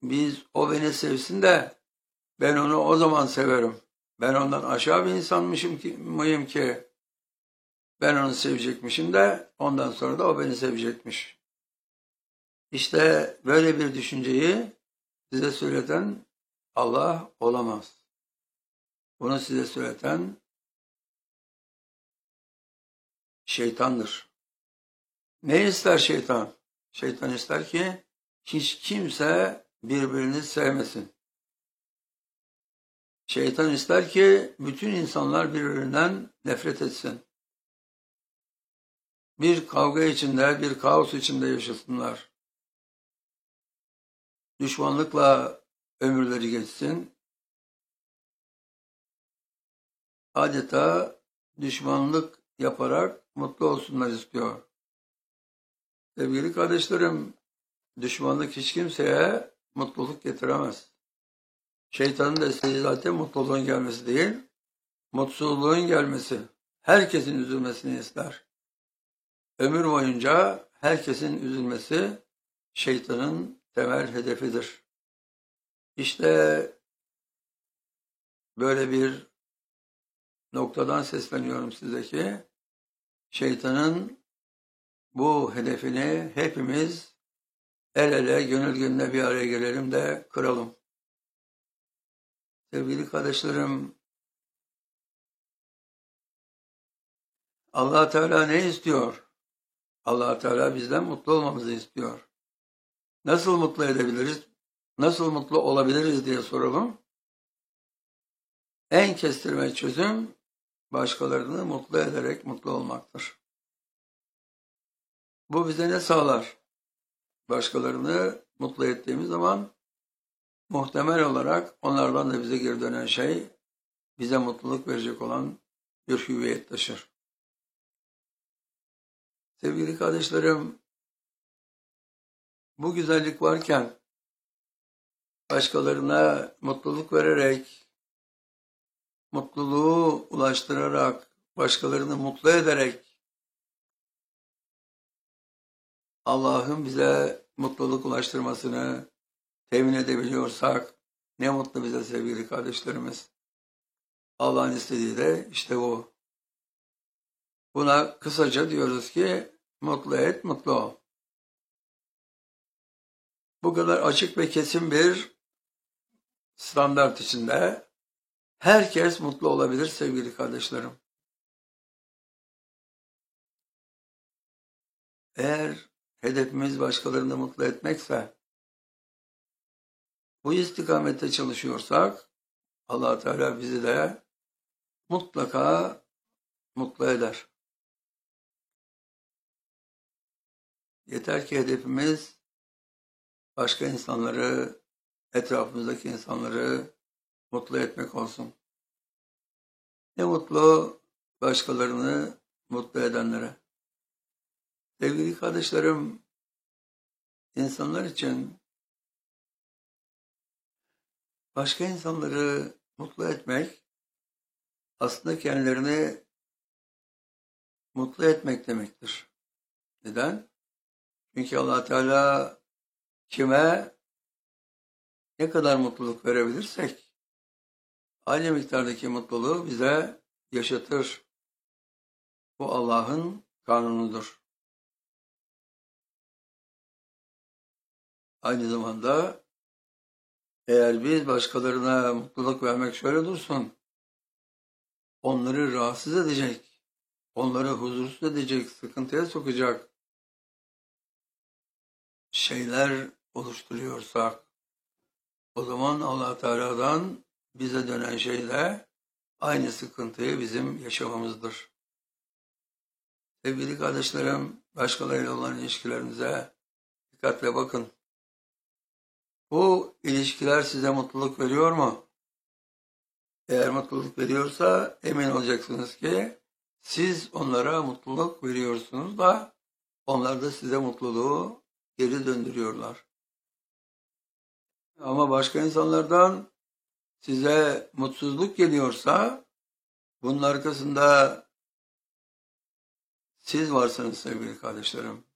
o beni sevsin de ben onu o zaman severim. Ben ondan aşağı bir insanmışım ki, mıyım ki ben onu sevecekmişim de ondan sonra da o beni sevecekmiş. İşte böyle bir düşünceyi size söyleten Allah olamaz. Bunu size söyleten şeytandır. Ne ister şeytan? Şeytan ister ki hiç kimse birbirini sevmesin. Şeytan ister ki bütün insanlar birbirinden nefret etsin. Bir kavga içinde, bir kaos içinde yaşasınlar. Düşmanlıkla ömürleri geçsin. Adeta düşmanlık yaparak mutlu olsunlar istiyor. Sevgili kardeşlerim, düşmanlık hiç kimseye mutluluk getiremez. Şeytanın da istediği zaten mutluluğun gelmesi değil, mutsuzluğun gelmesi. Herkesin üzülmesini ister. Ömür boyunca herkesin üzülmesi şeytanın temel hedefidir. İşte böyle bir noktadan sesleniyorum size ki şeytanın bu hedefini hepimiz el ele gönül gönüle bir araya gelelim de kıralım. Sevgili kardeşlerim, Allah Teala ne istiyor? Allah Teala bizden mutlu olmamızı istiyor. Nasıl mutlu edebiliriz? Nasıl mutlu olabiliriz diye soralım. En kestirme çözüm başkalarını mutlu ederek mutlu olmaktır. Bu bize ne sağlar? Başkalarını mutlu ettiğimiz zaman muhtemel olarak onlardan da bize geri dönen şey bize mutluluk verecek olan bir hüviyet taşır. Sevgili kardeşlerim, bu güzellik varken başkalarına mutluluk vererek, mutluluğu ulaştırarak, başkalarını mutlu ederek Allah'ın bize mutluluk ulaştırmasını temin edebiliyorsak ne mutlu bize sevgili kardeşlerimiz. Allah'ın istediği de işte bu. Buna kısaca diyoruz ki mutlu et, mutlu ol. Bu kadar açık ve kesin bir standart içinde herkes mutlu olabilir sevgili kardeşlerim. Eğer hedefimiz başkalarını mutlu etmekse, bu istikamette çalışıyorsak Allah Teala bizi de mutlaka mutlu eder. Yeter ki hedefimiz başka insanları, etrafımızdaki insanları mutlu etmek olsun. Ne mutlu başkalarını mutlu edenlere. Sevgili kardeşlerim, insanlar için başka insanları mutlu etmek aslında kendilerini mutlu etmek demektir. Neden? Çünkü Allah Teala kime ne kadar mutluluk verebilirsek aynı miktardaki mutluluğu bize yaşatır. Bu Allah'ın kanunudur. Aynı zamanda eğer biz başkalarına mutluluk vermek şöyle dursun, onları rahatsız edecek, onları huzursuz edecek, sıkıntıya sokacak şeyler oluşturuyorsak, o zaman Allah Teala'dan bize dönen şey de aynı sıkıntıyı bizim yaşamamızdır. Sevgili kardeşlerim, başkalarıyla olan ilişkilerinize dikkatle bakın. Bu ilişkiler size mutluluk veriyor mu? Eğer mutluluk veriyorsa emin olacaksınız ki siz onlara mutluluk veriyorsunuz da onlar da size mutluluğu geri döndürüyorlar. Ama başka insanlardan size mutsuzluk geliyorsa bunun arkasında siz varsınız sevgili kardeşlerim.